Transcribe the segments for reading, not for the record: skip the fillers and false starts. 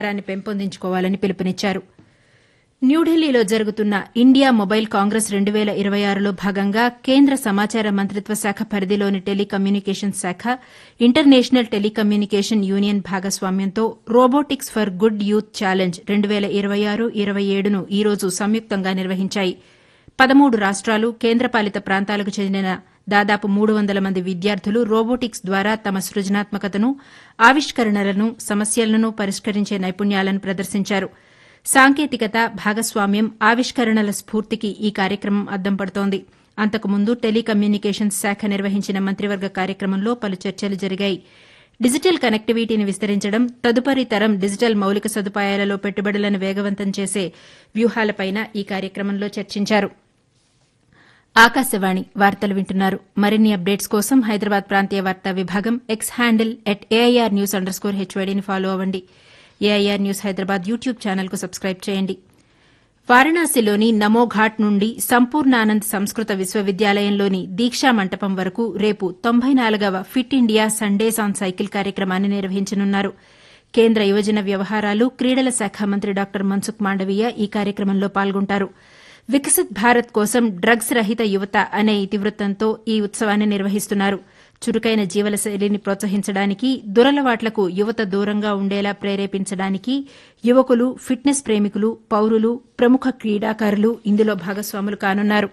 సహకారాన్ని పెంపొందించుకోవాలని పిలుపునిచ్చారు. న్యూఢిల్లీలో జరుగుతున్న ఇండియా మొబైల్ కాంగ్రెస్ 2026లో భాగంగా కేంద్ర సమాచార మంత్రిత్వ శాఖ పరిధిలోని టెలికమ్యూనికేషన్స్ శాఖ, ఇంటర్నేషనల్ టెలికమ్యూనికేషన్ యూనియన్ భాగస్వామ్యంతో robotics for good youth challenge 2026-27ను ఈ రోజు సంయుక్తంగా నిర్వహించాయి. 13 రాష్ట్రాలు, కేంద్రపాలిత ప్రాంతాలకు చెందిన దాదాపు 300 మంది విద్యార్థులు రోబోటిక్స్ ద్వారా తమ సృజనాత్మకతను, ఆవిష్కరణలను, సమస్యలను పరిష్కరించే నైపుణ్యాలను ప్రదర్శించారు. సాంకేతికత, భాగస్వామ్యం, ఆవిష్కరణల స్ఫూర్తికి ఈ కార్యక్రమం అద్దం పడుతోంది. అంతకుముందు టెలికమ్యూనికేషన్స్ శాఖ నిర్వహించిన మంత్రివర్గ కార్యక్రమంలో పలు చర్చలు జరిగాయి. డిజిటల్ కనెక్టివిటీని విస్తరించడం, తదుపరి తరం డిజిటల్ మౌలిక సదుపాయాలలో పెట్టుబడులను వేగవంతం చేసే వ్యూహాలపైన ఈ కార్యక్రమంలో చర్చించారు. ఆకాశవాణి వార్తలు వింటున్నారు. మరిన్ని అప్డేట్స్ కోసం హైదరాబాద్ ప్రాంతీయ వార్తా విభాగం ఎక్స్ హ్యాండిల్ @AIRnews_HYDని ఫాలో అవ్వండి. ఏఐఆర్ న్యూస్ హైదరాబాద్ యూట్యూబ్ ఛానల్కు సబ్స్క్రైబ్ చేయండి. వారణాసిలోని నమోఘాట్ నుండి సంపూర్ణానంద్ సంస్కృత విశ్వవిద్యాలయంలోని దీక్షా మంటపం వరకు రేపు 94వ fit India Sundays on cycle కార్యక్రమాన్ని నిర్వహించనున్నారు. కేంద్ర యువజన వ్యవహారాలు, క్రీడల శాఖ మంత్రి డాక్టర్ మన్సుఖ్ మాండవీయ ఈ కార్యక్రమంలో పాల్గొంటారు. వికసిత్ భారత్ కోసం డ్రగ్స్ రహిత యువత అనే ఇతివృత్తంతో ఈ ఉత్సవాన్ని నిర్వహిస్తున్నారు. చురుకైన జీవనశైలిని ప్రోత్సహించడానికి, దురలవాట్లకు యువత దూరంగా ఉండేలా ప్రేరేపించడానికి యువకులు, ఫిట్నెస్ ప్రేమికులు, పౌరులు, ప్రముఖ క్రీడాకారులు ఇందులో భాగస్వాములు కానున్నారు.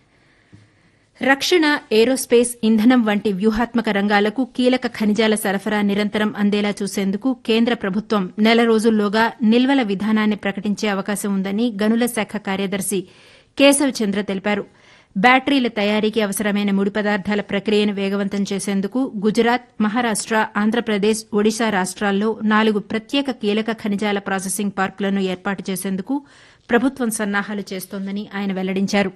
రక్షణ, ఏరోస్పేస్, ఇంధనం వంటి వ్యూహాత్మక రంగాలకు కీలక ఖనిజాల సరఫరా నిరంతరం అందేలా చూసేందుకు కేంద్ర ప్రభుత్వం నెల రోజుల్లోగా నిల్వల విధానాన్ని ప్రకటించే అవకాశం ఉందని గనుల శాఖ కార్యదర్శి కేశవ్ చంద్ర తెలిపారు. బ్యాటరీల తయారీకి అవసరమైన ముడి పదార్థాల ప్రక్రియను వేగవంతం చేసేందుకు గుజరాత్, మహారాష్ట, ఆంధ్రప్రదేశ్, ఒడిశా రాష్ట్రాల్లో 4 ప్రత్యేక కీలక ఖనిజాల ప్రాసెసింగ్ పార్కులను ఏర్పాటు చేసేందుకు ప్రభుత్వం సన్నాహాలు చేస్తోందని ఆయన వెల్లడించారు.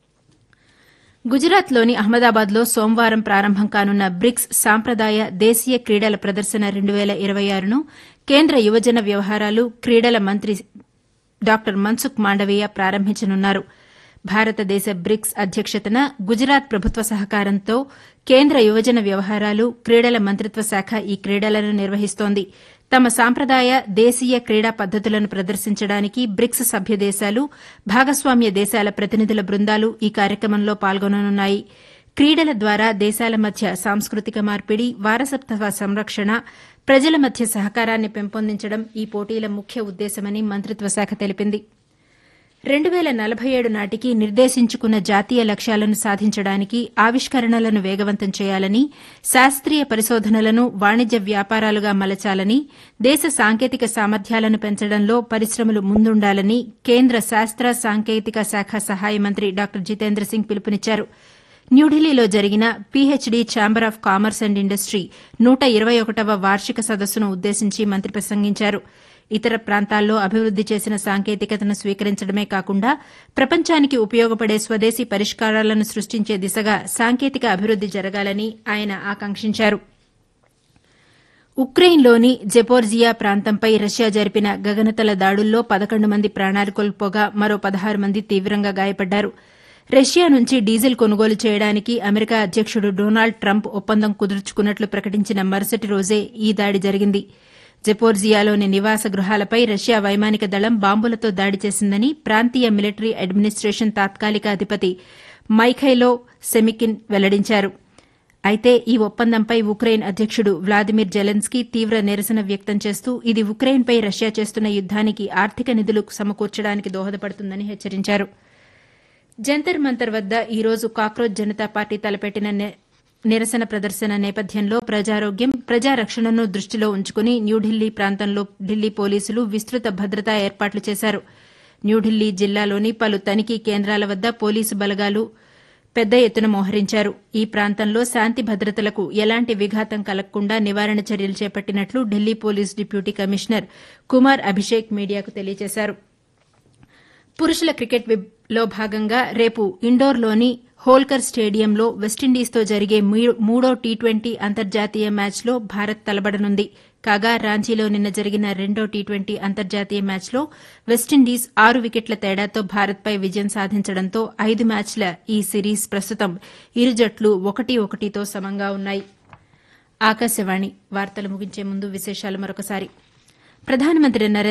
గుజరాత్లోని అహ్మదాబాద్లో సోమవారం ప్రారంభం కానున్న బ్రిక్స్ సాంప్రదాయ దేశీయ క్రీడల ప్రదర్శన 2026ను కేంద్ర యువజన వ్యవహారాలు, క్రీడల మంత్రి డాక్టర్ మన్సుఖ్ మాండవీయ ప్రారంభించనున్నారు. భారతదేశ బ్రిక్స్ అధ్యక్షతన గుజరాత్ ప్రభుత్వ సహకారంతో కేంద్ర యువజన వ్యవహారాలు, క్రీడల మంత్రిత్వ శాఖ ఈ క్రీడలను నిర్వహిస్తోంది. తమ సాంప్రదాయ దేశీయ క్రీడా పద్దతులను ప్రదర్శించడానికి బ్రిక్స్ సభ్య దేశాలు, భాగస్వామ్య దేశాల ప్రతినిధుల బృందాలు ఈ కార్యక్రమంలో పాల్గొననున్నాయి. క్రీడల ద్వారా దేశాల మధ్య సాంస్కృతిక మార్పిడి, వారసత్వ సంరక్షణ, ప్రజల మధ్య సహకారాన్ని పెంపొందించడం ఈ పోటీల ముఖ్య ఉద్దేశమని మంత్రిత్వ శాఖ తెలిపింది. 2047 నాటికి నిర్దేశించుకున్న జాతీయ లక్ష్యాలను సాధించడానికి ఆవిష్కరణలను వేగవంతం చేయాలని, శాస్త్రీయ పరిశోధనలను వాణిజ్య వ్యాపారాలుగా మలచాలని, దేశ సాంకేతిక సామర్థ్యాలను పెంచడంలో పరిశ్రమలు ముందుండాలని కేంద్ర శాస్త్ర సాంకేతిక శాఖ సహాయ మంత్రి డాక్టర్ జితేంద్ర సింగ్ పిలుపునిచ్చారు. న్యూఢిల్లీలో జరిగిన PhD chamber of commerce and industry 121వ వార్షిక సదస్సును ఉద్దేశించి మంత్రి ప్రసంగించారు. ఇతర ప్రాంతాల్లో అభివృద్ది చేసిన సాంకేతికతను స్వీకరించడమే కాకుండా ప్రపంచానికి ఉపయోగపడే స్వదేశీ పరిష్కారాలను సృష్టించే దిశగా సాంకేతిక అభివృద్ది జరగాలని ఆయన ఆకాంక్షించారు. ఉక్రెయిన్లోని జెపోర్జియా ప్రాంతంపై రష్యా జరిపిన గగనతల దాడుల్లో 11 మంది ప్రాణాలు కోల్పోగా మరో 16 మంది తీవ్రంగా గాయపడ్డారు. రష్యా నుంచి డీజిల్ కొనుగోలు చేయడానికి అమెరికా అధ్యకుడు డొనాల్డ్ ట్రంప్ ఒప్పందం కుదుర్చుకున్నట్లు ప్రకటించిన మరుసటి రోజే ఈ దాడి జరిగింది. జెపోర్జియాలోని నివాస గృహాలపై రష్యా వైమానిక దళం బాంబులతో దాడి చేసిందని ప్రాంతీయ మిలిటరీ అడ్మినిస్టేషన్ తాత్కాలిక అధిపతి మైఖైలో సెమికిన్ వెల్లడించారు. అయితే ఈ ఒప్పందంపై ఉక్రెయిన్ అధ్యకుడు వ్లాదిమిర్ జెలెన్స్కీ తీవ్ర నిరసన వ్యక్తం చేస్తూ ఇది ఉక్రెయిన్పై రష్యా చేస్తున్న యుద్దానికి ఆర్థిక నిధులు సమకూర్చడానికి దోహదపడుతుందని హెచ్చరించారు. జంతర్ మంతర్ వద్ద ఈ రోజు కాక్రోచ్ జనతా పార్టీ తలపెట్టిన నిరసన ప్రదర్శన నేపథ్యంలో ప్రజారోగ్యం, ప్రజారక్షణను దృష్టిలో ఉంచుకుని న్యూఢిల్లీ ప్రాంతంలో ఢిల్లీ పోలీసులు విస్తృత భద్రతా ఏర్పాట్లు చేశారు. న్యూఢిల్లీ జిల్లాలోని పలు తనిఖీ కేంద్రాల వద్ద పోలీసు బలగాలు పెద్ద ఎత్తున మోహరించారు. ఈ ప్రాంతంలో శాంతి భద్రతలకు ఎలాంటి విఘాతం కలగకుండా నివారణ చర్యలు చేపట్టినట్లు Delhi police deputy commissioner Kumar Abhishek మీడియాకు తెలియజేశారు. పురుషుల క్రికెట్లో భాగంగా రేపు ఇండోర్లోని హోల్కర్ స్టేడియంలో వెస్టిండీస్తో జరిగే మూడో టీ20 అంతర్జాతీయ మ్యాచ్లో భారత్ తలపడనుంది. కాగా రాంచీలో నిన్న జరిగిన రెండో టీ20 అంతర్జాతీయ మ్యాచ్లో వెస్టిండీస్ 6 వికెట్ల తేడాతో భారత్పై విజయం సాధించడంతో 5 మ్యాచ్ల ఈ సిరీస్ ప్రస్తుతం ఇరు జట్లు 1-1తో సమంగా ఉన్నాయి. ఆకాశవాణి వార్తలు ముగించే ముందు విశేషాలు మరొకసారి. ప్రధానమంత్రి